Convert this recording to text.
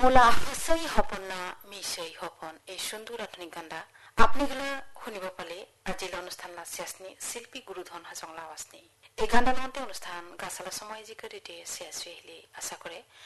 মোলা হসই হপন না মিসই হপন এই সুন্দর আধুনিক গানটা আপনি গেলে শুনিব পালে আজিল অনুষ্ঠান লাচিয়াসনি শিল্পী গুরুধন হাজং লাওয়াসনি এই গানটা নহতে অনুষ্ঠান গাছালা সময় জিকে রেটে শেষ হইলে আশা করে